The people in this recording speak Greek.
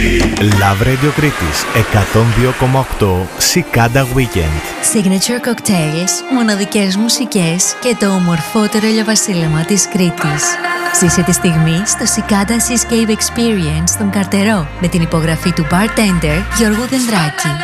Love Radio Κρήτης 102,8 Cicada Weekend. Signature cocktails, μοναδικές μουσικές και το ομορφότερο ηλιοβασίλεμα της Κρήτης. Ζήσε τη στιγμή στο Cicada Seascape Experience στον Καρτερό με την υπογραφή του bartender Γιώργου Δενδράκη.